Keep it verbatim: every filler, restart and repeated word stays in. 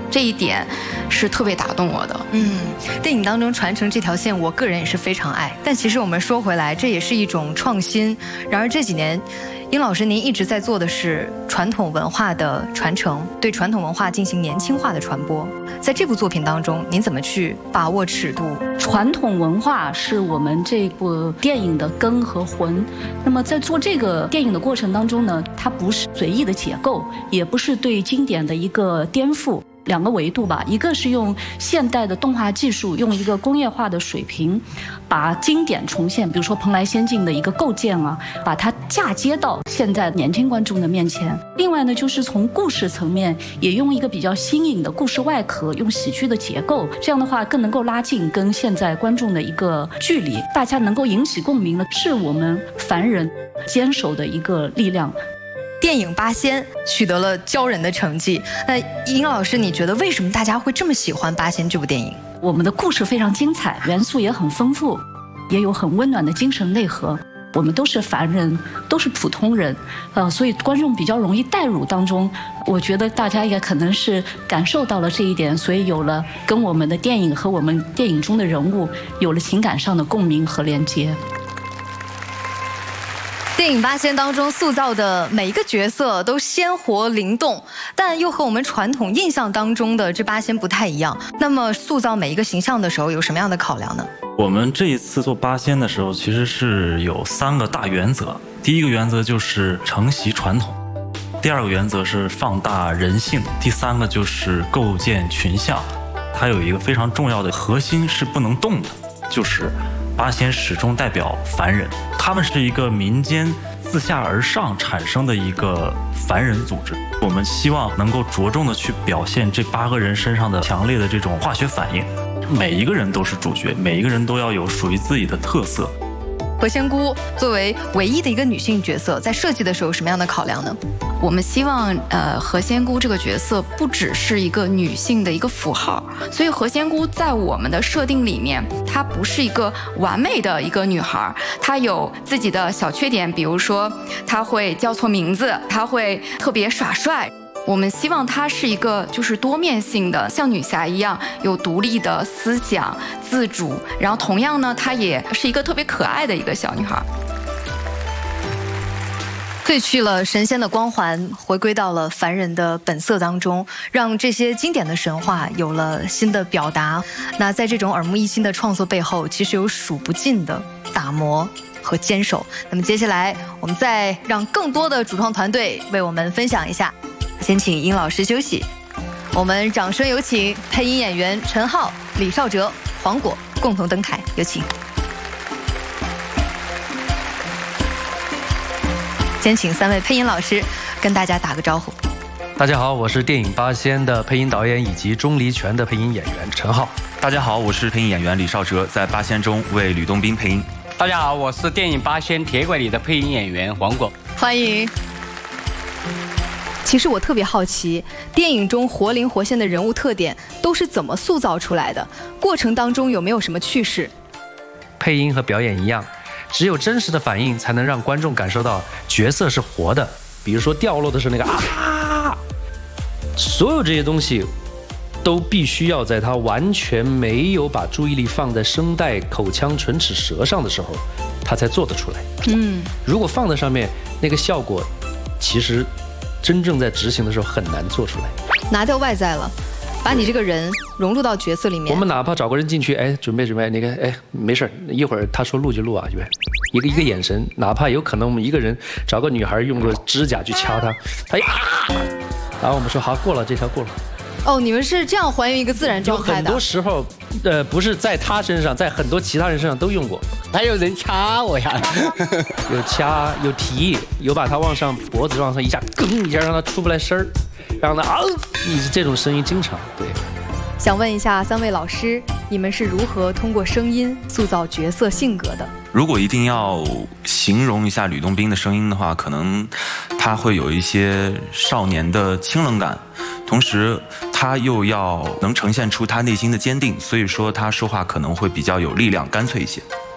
这一点是特别打动我的。 嗯，电影当中传承这条线，我个人也是非常爱。但其实我们说回来，这也是一种创新。然而这几年，殷老师您一直在做的是传统文化的传承，对传统文化进行年轻化的传播。在这部作品当中，您怎么去把握尺度？ 传统文化是我们这部电影的根和魂。那么在做这个电影的过程当中呢，它不是随意的解构，也不是对经典的一个颠覆。两个维度吧，一个是用现代的动画技术，用一个工业化的水平，把经典重现，比如说蓬莱仙境的一个构建啊，把它嫁接到现在年轻观众的面前。另外呢，就是从故事层面，也用一个比较新颖的故事外壳，用喜剧的结构，这样的话更能够拉近跟现在观众的一个距离，大家能够引起共鸣的，是我们凡人坚守的一个力量。 电影《八仙》取得了骄人的成绩。那殷老师，你觉得为什么大家会这么喜欢《八仙》这部电影？ 我们的故事非常精彩，元素也很丰富，也有很温暖的精神内核。我们都是凡人，都是普通人，呃，所以观众比较容易带入当中。我觉得大家也可能是感受到了这一点，所以有了跟我们的电影和我们电影中的人物有了情感上的共鸣和连接。 电影《八仙》当中塑造的每一个角色都鲜活灵动，但又和我们传统印象当中的这八仙不太一样。那么塑造每一个形象的时候有什么样的考量呢？ 我们这一次做八仙的时候，其实是有三个大原则。第一个原则就是承袭传统，第二个原则是放大人性，第三个就是构建群像。它有一个非常重要的核心是不能动的，就是八仙始终代表凡人，他们是一个民间自下而上产生的一个凡人组织。我们希望能够着重的去表现这八个人身上的强烈的这种化学反应，每一个人都是主角，每一个人都要有属于自己的特色。 何仙姑作为唯一的一个女性角色，在设计的时候有什么样的考量呢？ 我们希望，呃，何仙姑这个角色不只是一个女性的一个符号，所以何仙姑在我们的设定里面，她不是一个完美的一个女孩，她有自己的小缺点，比如说她会叫错名字，她会特别耍帅。我们希望她是一个就是多面性的，像女侠一样有独立的思想、自主，然后同样呢，她也是一个特别可爱的一个小女孩。 褪去了神仙的光环，回归到了凡人的本色当中，让这些经典的神话有了新的表达。那在这种耳目一新的创作背后，其实有数不尽的打磨和坚守。那么接下来，我们再让更多的主创团队为我们分享一下。先请殷老师休息，我们掌声有请配音演员陈浩、李少哲、黄果共同登台，有请。先请三位配音老师跟大家打个招呼。 大家好，我是电影《八仙》的配音导演以及钟离权的配音演员陈浩。 大家好，我是配音演员李少哲，在《八仙》中为吕洞宾配音。 大家好，我是电影《八仙》铁轨里的配音演员黄果。 欢迎。其实我特别好奇，电影中活灵活现的人物特点都是怎么塑造出来的？过程当中有没有什么趣事？ 配音和表演一样，只有真实的反应才能让观众感受到角色是活的。比如说掉落的是那个啊，所有这些东西都必须要在他完全没有把注意力放在声带、口腔、唇齿、舌上的时候，他才做得出来。嗯，如果放在上面，那个效果其实真正在执行的时候很难做出来。 拿掉外在了，把你这个人融入到角色里面。 我们哪怕找个人进去，哎，准备准备，那个，哎，没事，一会儿他说录就录啊，就一个一个眼神，哪怕有可能我们一个人找个女孩用个指甲去掐她，哎呀，然后我们说好过了，这条过了。 哦，你们是这样还原一个自然状态的。 有很多时候，呃，不是在他身上，在很多其他人身上都用过。 还有人掐我呀， 有掐，有提，有把他往上脖子往上一下，哽一下让他出不来声儿，让他啊，你这种声音经常对。 想问一下三位老师，你们是如何通过声音塑造角色性格的？ 如果一定要形容一下吕洞宾的声音的话，可能他会有一些少年的清冷感，同时他又要能呈现出他内心的坚定，所以说他说话可能会比较有力量、干脆一些。